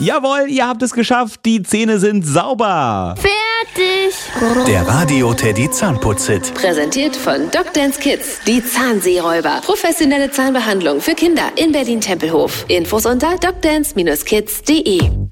Jawohl, ihr habt es geschafft. Die Zähne sind sauber. Fertig. Der Radio Teddy Zahnputz-Hit. Präsentiert von Dr. Kids, die Zahnseeräuber. Professionelle Zahnbehandlung für Kinder in Berlin-Tempelhof. Infos unter docdance-kids.de.